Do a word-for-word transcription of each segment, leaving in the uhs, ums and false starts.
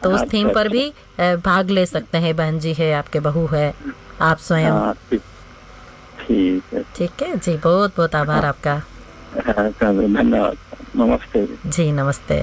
तो उस अच्छा, थीम पर अच्छा। भी अ, भाग ले सकते हैं। बहन जी है, आपके बहू है, आप स्वयं। हाँ, ठीक ठीक है। ठीक है जी, बहुत बहुत हाँ आभार आपका। हाँ, चलो, धन्यवाद। नमस्ते। जी नमस्ते।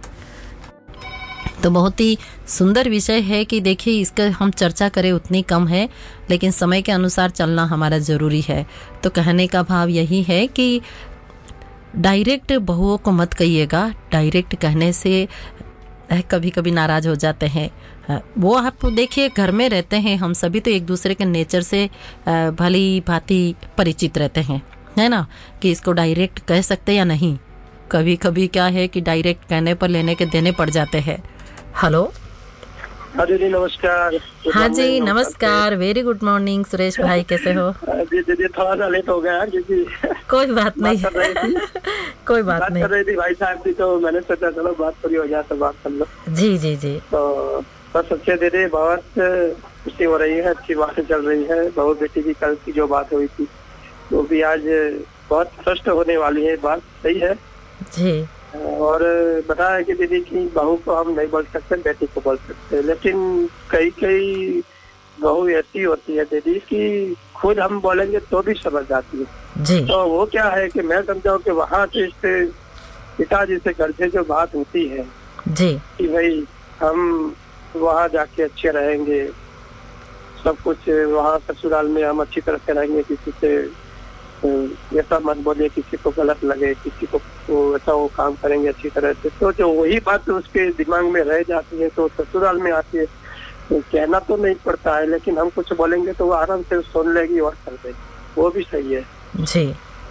तो बहुत ही सुंदर विषय है कि देखिए, इसका हम चर्चा करें उतनी कम है, लेकिन समय के अनुसार चलना हमारा ज़रूरी है। तो कहने का भाव यही है कि डायरेक्ट बहुओं को मत कहिएगा। डायरेक्ट कहने से कभी कभी नाराज़ हो जाते हैं। वो आप देखिए, घर में रहते हैं हम सभी, तो एक दूसरे के नेचर से भली भांति परिचित रहते हैं, है ना, कि इसको डायरेक्ट कह सकते या नहीं। कभी कभी क्या है कि डायरेक्ट कहने पर लेने के देने पड़ जाते हैं। हेलो। हाँ दीदी, नमस्कार। हाँ जी नमस्कार, वेरी गुड मॉर्निंग। सुरेश भाई कैसे हो? जी दीदी, थोड़ा सा लेट हो गया क्योंकि कोई बात नहीं, बात कर रही थी कोई बात बात नहीं कर रही थी भाई साहब की, तो मैंने सोचा चलो बात पूरी हो जाए तो बात कर लो। जी जी जी। तो बस अच्छे दीदी, बहुत खुशी हो रही है, अच्छी बातें चल रही है। बहू बेटी की कल की जो बात हुई थी वो भी आज बहुत स्पष्ट होने वाली है। बात सही है जी। और बताया कि दीदी की बहू को हम नहीं बोल सकते, बेटी को बोल सकते, लेकिन कई कई बहू ऐसी होती है दीदी कि खुद हम बोलेंगे तो भी समझ जाती है जी। तो वो क्या है कि मैं समझाऊं कि वहाँ से इससे पिताजी से घर से जो बात होती है जी कि भाई हम वहाँ जाके अच्छे रहेंगे, सब कुछ वहाँ ससुराल में हम अच्छी तरह से रहेंगे, किसी से ऐसा मत बोलिए, किसी को गलत लगे, किसी को तो ऐसा वो काम करेंगे अच्छी तरह से। तो जो वही बात उसके दिमाग में रह जाती है, तो ससुराल में आती है तो कहना तो नहीं पड़ता है, लेकिन हम कुछ बोलेंगे तो वो आराम से सुन लेगी और कर देगी, वो भी सही है जी।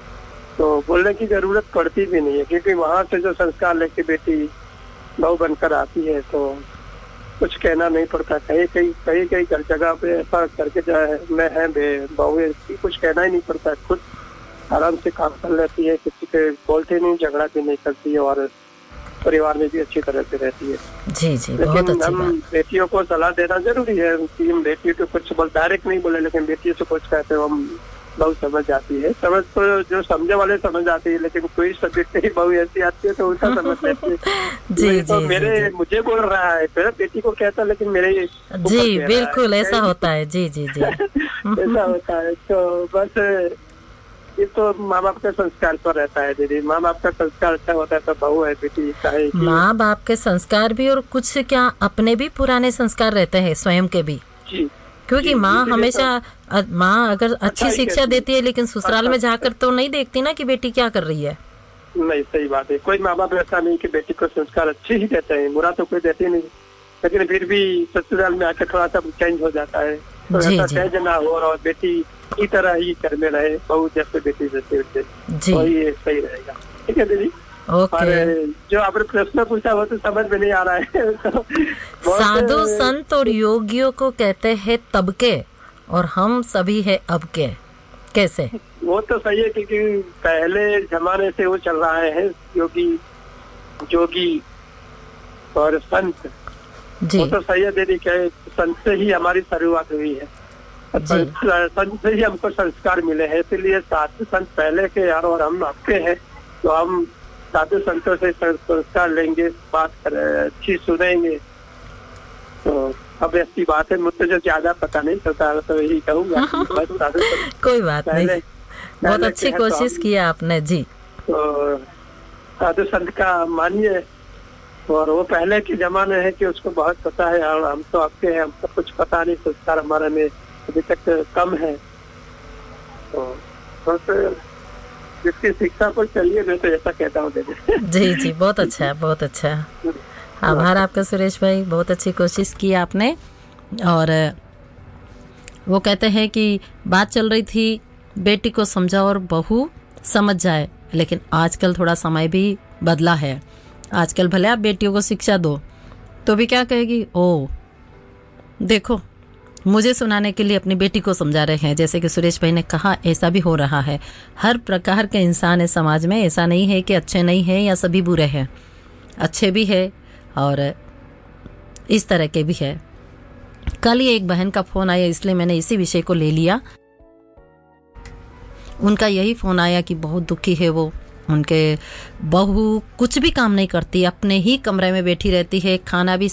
तो बोलने की जरूरत पड़ती भी नहीं है, क्योंकि वहाँ से जो संस्कार लेके बेटी बहू बनकर आती है तो कुछ कहना नहीं पड़ता। कहीं कहीं कहीं कहीं हर जगह पे ऐसा करके जाए मैं है बहू है, कुछ कहना ही नहीं पड़ता, खुद आराम से काम कर लेती है, किसी के बोलते नहीं, झगड़ा भी नहीं करती है और परिवार में भी अच्छी तरह से रहती है। जी जी, बहुत लेकिन अच्छी हम बात। बेटियों को सलाह देना जरूरी है कि हम बेटियों को कुछ बोल डायरेक्ट नहीं बोले, लेकिन बेटियों से कुछ कहते हो हम बहुत समझ जाती है। समझ तो जो समझे वाले समझ आती है, लेकिन कोई सब्जेक्ट ही बहु ऐसी आती है तो उल्टा समझ लेती है। जी तो जी मेरे जी, मुझे बोल रहा है, मेरे बेटी को कहता, लेकिन मेरे जी बिल्कुल ऐसा होता है। जी जी जी। ऐसा होता है। तो बस ये तो माँ बाप के संस्कार पर रहता है दीदी। माँ बाप का संस्कार अच्छा होता है तो बहू है बेटी चाहे माँ बाप के संस्कार भी और कुछ क्या अपने भी पुराने संस्कार रहते हैं, स्वयं के भी। जी, क्योंकि माँ हमेशा अ- माँ अगर अच्छी अच्छा शिक्षा देती है, लेकिन ससुराल में जाकर तो नहीं देखती ना कि बेटी क्या कर रही है। नहीं, सही बात है। कोई माँ बाप ऐसा नहीं कि बेटी को संस्कार अच्छे ही देते हैं, बुरा तो कोई देते नहीं, लेकिन फिर भी ससुराल में आकर थोड़ा सा चेंज हो जाता है। तो जी, ऐसा जी। चेंज ना हो और बेटी की तरह ही घर में रहे, बहू जैसे बेटी जैसे उसे, जी। तो ये सही रहेगा। ठीक है दीदी। ओके। और जो आपने प्रश्न पूछा वो तो समझ में नहीं आ रहा है। तो बहुत- साधु संत और योगियों को कहते हैं तब के, और हम सभी है अब के। कैसे? वो तो सही है, क्योंकि पहले जमाने से वो चल रहा है, योगी जोगी और संत। जी वो तो सही है दीदी, क्या संत से ही हमारी शुरुआत हुई है, जी। संत से ही हमको संस्कार मिले हैं, इसलिए साधु संत पहले के यार और हम आपके हैं, तो हम साधु संतों से संस्कार लेंगे, बात कर अच्छी सुनेंगे। तो अब ऐसी बात है, मुझसे जो ज्यादा पता नहीं चलता तो यही कहूँगा। कोई बात नहीं, बहुत अच्छी तो कोशिश किया आपने जी। तो साधु संत का मानिए, और वो पहले के जमाने है कि उसको बहुत पता है, और हम तो आपके हैं, हमको कुछ पता नहीं, संस्कार हमारे में अभी तक कम है। तो बस जिसकी शिक्षा पर चलिए, मैं तो ऐसा कहता हूँ दीदी। जी जी, बहुत अच्छा, बहुत अच्छा। आभार आपका सुरेश भाई, बहुत अच्छी कोशिश की आपने। और वो कहते हैं कि बात चल रही थी बेटी को समझाओ और बहू समझ जाए, लेकिन आजकल थोड़ा समय भी बदला है। आजकल भले आप बेटियों को शिक्षा दो तो भी क्या कहेगी, ओ देखो मुझे सुनाने के लिए अपनी बेटी को समझा रहे हैं। जैसे कि सुरेश भाई ने कहा, ऐसा भी हो रहा है। हर प्रकार के इंसान है समाज में, ऐसा नहीं है कि अच्छे नहीं है या सभी बुरे हैं, अच्छे भी है और इस तरह के भी है। कल ही एक बहन का फोन आया, इसलिए मैंने इसी विषय को ले लिया। उनका यही फोन आया कि बहुत दुखी है वो, उनके बहू कुछ भी काम नहीं करती, अपने ही कमरे में बैठी रहती है, खाना भी